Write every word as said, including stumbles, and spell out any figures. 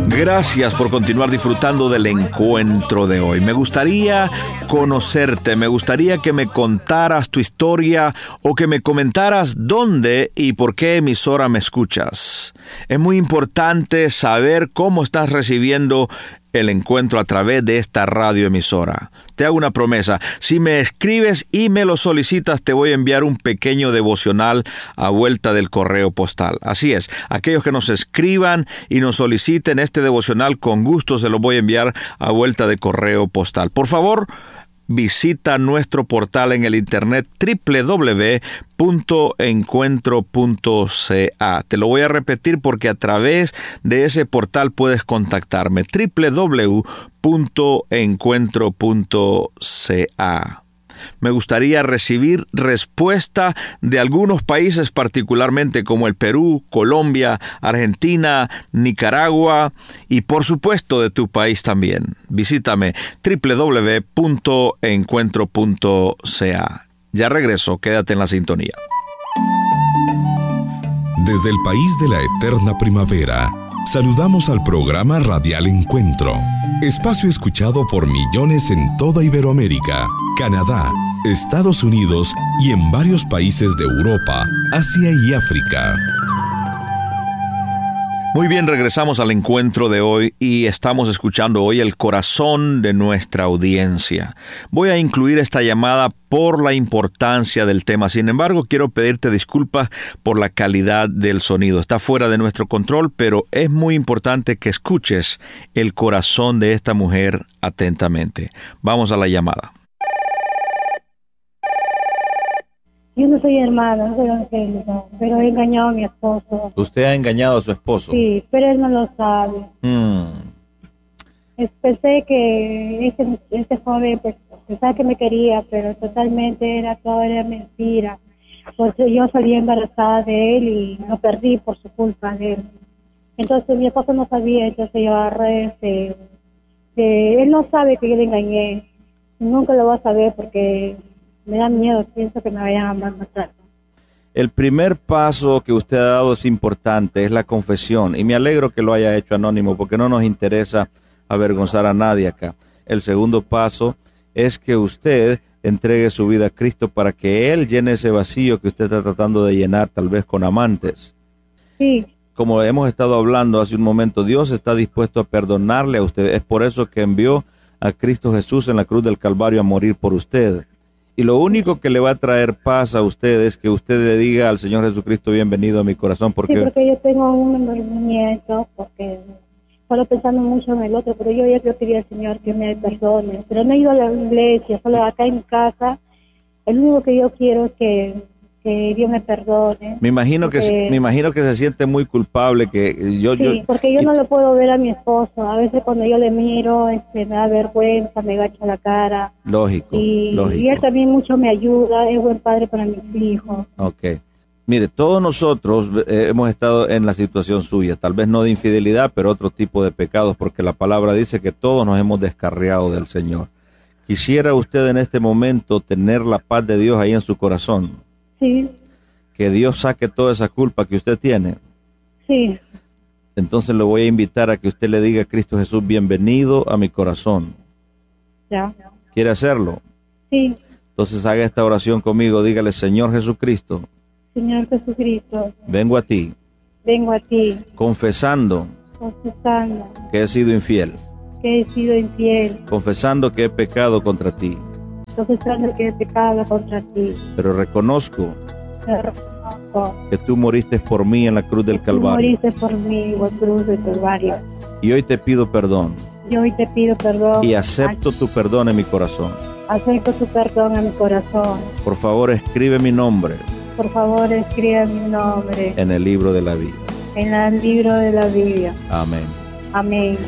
Gracias por continuar disfrutando del encuentro de hoy. Me gustaría conocerte, me gustaría que me contaras tu historia o que me comentaras dónde y por qué emisora me escuchas. Es muy importante saber cómo estás recibiendo el encuentro a través de esta radioemisora. Te hago una promesa. Si me escribes y me lo solicitas, te voy a enviar un pequeño devocional a vuelta del correo postal. Así es, aquellos que nos escriban y nos soliciten este devocional, con gusto se lo voy a enviar a vuelta de correo postal. Por favor, visita nuestro portal en el internet doble u doble u doble u punto encuentro punto c a. Te lo voy a repetir porque a través de ese portal puedes contactarme. doble u doble u doble u punto encuentro punto c a. Me gustaría recibir respuesta de algunos países particularmente como el Perú, Colombia, Argentina, Nicaragua y por supuesto de tu país también. Visítame doble u doble u doble u punto encuentro punto c a. Ya regreso, quédate en la sintonía. Desde el país de la eterna primavera, saludamos al programa radial Encuentro, espacio escuchado por millones en toda Iberoamérica, Canadá, Estados Unidos y en varios países de Europa, Asia y África. Muy bien, regresamos al encuentro de hoy y estamos escuchando hoy el corazón de nuestra audiencia. Voy a incluir esta llamada por la importancia del tema. Sin embargo, quiero pedirte disculpas por la calidad del sonido. Está fuera de nuestro control, pero es muy importante que escuches el corazón de esta mujer atentamente. Vamos a la llamada. Yo no soy hermana, soy evangélica, pero he engañado a mi esposo. ¿Usted ha engañado a su esposo? Sí, pero él no lo sabe. Hmm. Pensé que este, este joven pues, pensaba que me quería, pero totalmente era todo era mentira. Pues yo salí embarazada de él y lo perdí por su culpa de él. Entonces mi esposo no sabía, entonces yo agarré, este, que él no sabe que yo le engañé. Nunca lo va a saber porque me da miedo, pienso que me vayan a matar. El primer paso que usted ha dado es importante, es la confesión. Y me alegro que lo haya hecho anónimo, porque no nos interesa avergonzar a nadie acá. El segundo paso es que usted entregue su vida a Cristo para que Él llene ese vacío que usted está tratando de llenar, tal vez con amantes. Sí. Como hemos estado hablando hace un momento, Dios está dispuesto a perdonarle a usted. Es por eso que envió a Cristo Jesús en la cruz del Calvario a morir por usted. Y lo único que le va a traer paz a usted es que usted le diga al Señor Jesucristo, bienvenido a mi corazón. Porque... Sí, porque yo tengo un enamoramiento, porque solo pensando mucho en el otro, pero yo ya creo que al Señor que me perdone. Pero no he ido a la iglesia, solo acá en mi casa. El único que yo quiero es que, que Dios me perdone. Me imagino, porque... que, me imagino que se siente muy culpable. que yo Sí, yo, porque yo no lo puedo ver a mi esposo. A veces cuando yo le miro, este, me da vergüenza, me gacho la cara. Lógico, y, lógico. Y él también mucho me ayuda, es buen padre para mis hijos. Ok. Mire, todos nosotros eh, hemos estado en la situación suya, tal vez no de infidelidad, pero otro tipo de pecados, porque la palabra dice que todos nos hemos descarriado del Señor. ¿Quisiera usted en este momento tener la paz de Dios ahí en su corazón? Sí. Que Dios saque toda esa culpa que usted tiene. Sí. Entonces le voy a invitar a que usted le diga a Cristo Jesús, bienvenido a mi corazón. Ya. ¿Quiere hacerlo? Sí. Entonces haga esta oración conmigo, dígale, Señor Jesucristo. Señor Jesucristo. Vengo a ti. Vengo a ti. Confesando. Confesando. Que he sido infiel. Que he sido infiel. Confesando que he pecado contra ti. Confesando que he pecado contra ti. Pero reconozco. Pero reconozco. Que tú moriste por mí en la cruz del Calvario. Tú moriste por mí en la cruz del Calvario. Y hoy te pido perdón. Y hoy te pido perdón. Y acepto tu perdón en mi corazón. Acepto tu perdón en mi corazón. Por favor, escribe mi nombre. Por favor, escribe mi nombre. En el libro de la vida. En el libro de la vida. Amén. Amén.